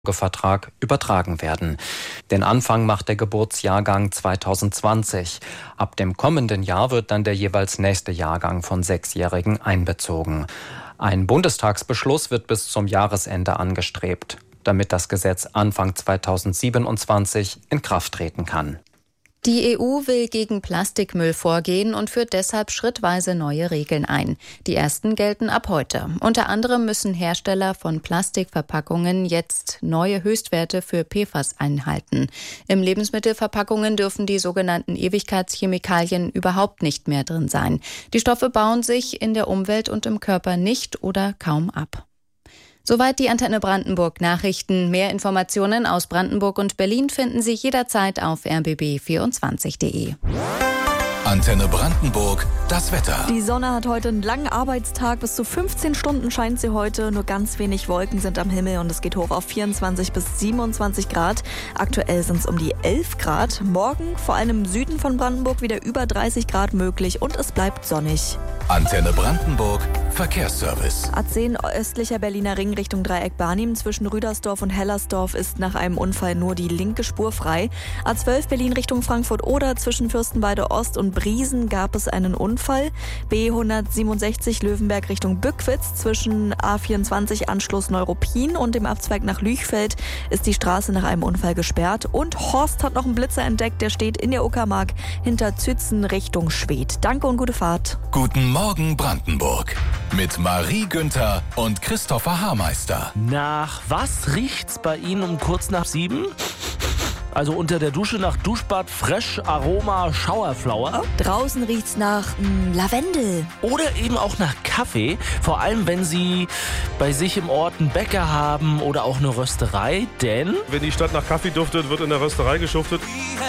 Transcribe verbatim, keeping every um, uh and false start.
Vertrag übertragen werden. Den Anfang macht der Geburtsjahrgang zweitausendzwanzig. Ab dem kommenden Jahr wird dann der jeweils nächste Jahrgang von Sechsjährigen einbezogen. Ein Bundestagsbeschluss wird bis zum Jahresende angestrebt, damit das Gesetz Anfang zweitausendsiebenundzwanzig in Kraft treten kann. Die E U will gegen Plastikmüll vorgehen und führt deshalb schrittweise neue Regeln ein. Die ersten gelten ab heute. Unter anderem müssen Hersteller von Plastikverpackungen jetzt neue Höchstwerte für P F A S einhalten. Im Lebensmittelverpackungen dürfen die sogenannten Ewigkeitschemikalien überhaupt nicht mehr drin sein. Die Stoffe bauen sich in der Umwelt und im Körper nicht oder kaum ab. Soweit die Antenne Brandenburg Nachrichten. Mehr Informationen aus Brandenburg und Berlin finden Sie jederzeit auf r b b vierundzwanzig punkt d e. Antenne Brandenburg, das Wetter. Die Sonne hat heute einen langen Arbeitstag. Bis zu fünfzehn Stunden scheint sie heute. Nur ganz wenig Wolken sind am Himmel und es geht hoch auf vierundzwanzig bis siebenundzwanzig Grad. Aktuell sind es um die elf Grad. Morgen vor allem im Süden von Brandenburg wieder über dreißig Grad möglich und es bleibt sonnig. Antenne Brandenburg, Verkehrsservice. A zehn östlicher Berliner Ring Richtung Dreieck Barnim zwischen Rüdersdorf und Hellersdorf ist nach einem Unfall nur die linke Spur frei. A zwölf Berlin Richtung Frankfurt-Oder zwischen Fürstenwalde Ost und Briesen gab es einen Unfall. B hundertsiebenundsechzig Löwenberg Richtung Bückwitz zwischen A vierundzwanzig Anschluss Neuruppin und dem Abzweig nach Lüchfeld ist die Straße nach einem Unfall gesperrt. Und Horst hat noch einen Blitzer entdeckt, der steht in der Uckermark hinter Zützen Richtung Schwedt. Danke und gute Fahrt. Guten Morgen Brandenburg mit Marie Günther und Christopher Haarmeister. Nach was riecht's bei Ihnen um kurz nach sieben? Also unter der Dusche nach Duschbad, Fresh, Aroma, Showerflower. Draußen riecht's nach mh, Lavendel. Oder eben auch nach Kaffee. Vor allem, wenn Sie bei sich im Ort einen Bäcker haben oder auch eine Rösterei. Denn wenn die Stadt nach Kaffee duftet, wird in der Rösterei geschuftet.